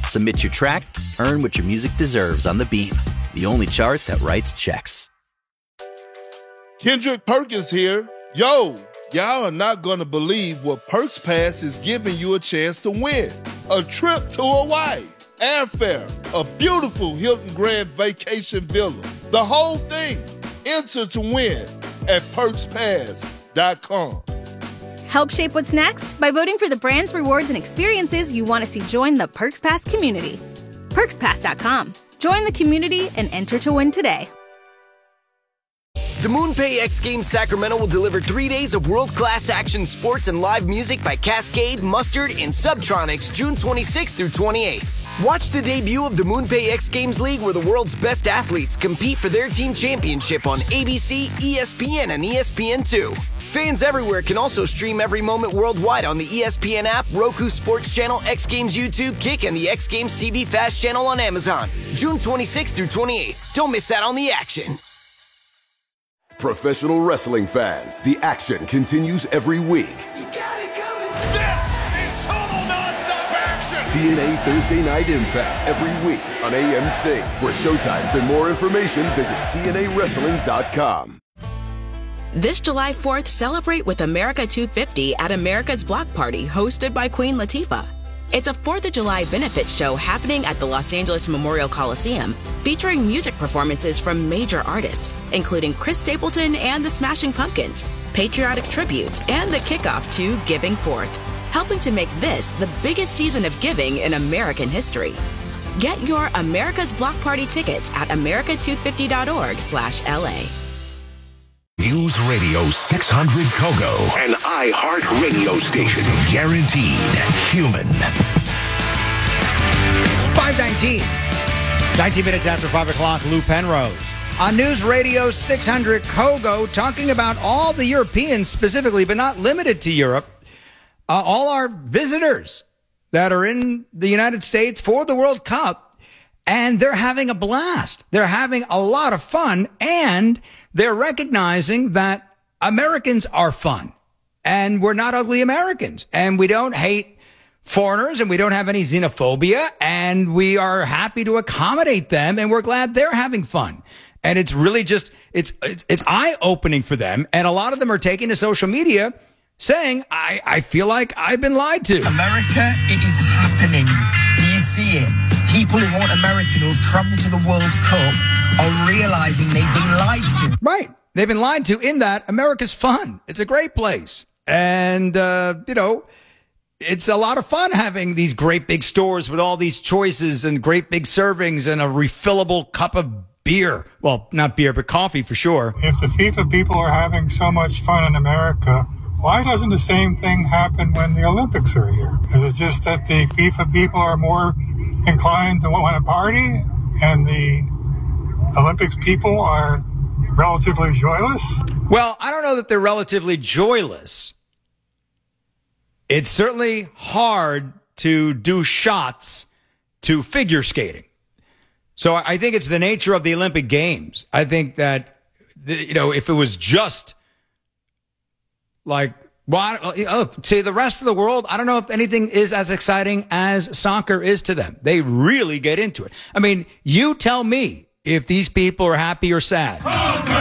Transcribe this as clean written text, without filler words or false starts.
Submit your track, earn what your music deserves on the Beam, the only chart that writes checks. Kendrick Perkins here. Yo, y'all are not going to believe what Perks Pass is giving you a chance to win. A trip to Hawaii, airfare, a beautiful Hilton Grand Vacation Villa. The whole thing. Enter to win at PerksPass.com. Help shape what's next by voting for the brands, rewards, and experiences you want to see join the Perks Pass community. PerksPass.com. Join the community and enter to win today. The MoonPay X Games Sacramento will deliver 3 days of world-class action sports and live music by Cascade, Mustard, and Subtronics June 26th through 28th. Watch the debut of the MoonPay X Games League where the world's best athletes compete for their team championship on ABC, ESPN, and ESPN2. Fans everywhere can also stream every moment worldwide on the ESPN app, Roku Sports Channel, X Games YouTube, Kick, and the X Games TV Fast channel on Amazon. June 26th through 28th. Don't miss out on the action. Professional wrestling fans, the action continues every week. This is total nonstop action. TNA Thursday Night Impact every week on AMC. For showtimes and more information, visit TNAWrestling.com. This July 4th, celebrate with America 250 at America's Block Party, hosted by Queen Latifah. It's a 4th of July benefit show happening at the Los Angeles Memorial Coliseum, featuring music performances from major artists, including Chris Stapleton and the Smashing Pumpkins, patriotic tributes, and the kickoff to Giving Forth, helping to make this the biggest season of giving in American history. Get your America's Block Party tickets at america250.org/LA. News Radio 600 Kogo, an iHeart radio station. Guaranteed human. 5:19. 19 minutes after 5 o'clock, Lou Penrose. On News Radio 600 Kogo, talking about all the Europeans specifically, but not limited to Europe, all our visitors that are in the United States for the World Cup, and they're having a blast. They're having a lot of fun, and they're recognizing that Americans are fun, and we're not ugly Americans, and we don't hate foreigners, and we don't have any xenophobia, and we are happy to accommodate them, and we're glad they're having fun. And it's really just, it's eye-opening for them, and a lot of them are taking to social media saying, I feel like I've been lied to. America, it is happening. Do you see it? People who aren't American, who have traveled to the World Cup, are realizing they've been lied to. Right. They've been lied to in that America's fun. It's a great place. And, it's a lot of fun having these great big stores with all these choices and great big servings and a refillable cup of beer. Well, not beer, but coffee for sure. If the FIFA people are having so much fun in America, why doesn't the same thing happen when the Olympics are here? Is it just that the FIFA people are more inclined to want to party and the Olympics people are relatively joyless? Well, I don't know that they're relatively joyless. It's certainly hard to do shots to figure skating. So I think it's the nature of the Olympic Games. I think that, if it was just like, to the rest of the world, I don't know if anything is as exciting as soccer is to them. They really get into it. I mean, you tell me if these people are happy or sad.